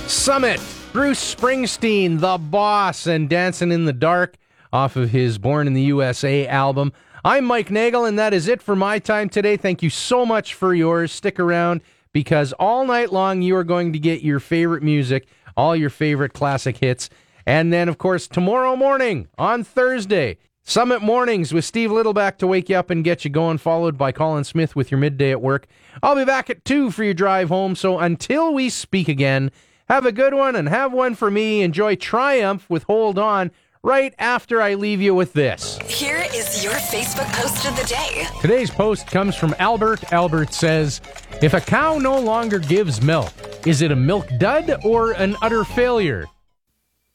Summit, Bruce Springsteen, The Boss, and Dancing in the Dark off of his Born in the USA album. I'm Mike Nagel, and that is it for my time today. Thank you so much for yours. Stick around, because all night long you are going to get your favorite music, all your favorite classic hits. And then, of course, tomorrow morning on Thursday, Summit Mornings with Steve Littleback to wake you up and get you going, followed by Colin Smith with your midday at work. I'll be back at 2 for your drive home, so until we speak again, have a good one and have one for me. Enjoy Triumph with Hold On right after I leave you with this. Here is your Facebook post of the day. Today's post comes from Albert. Albert says, if a cow no longer gives milk, is it a milk dud or an utter failure?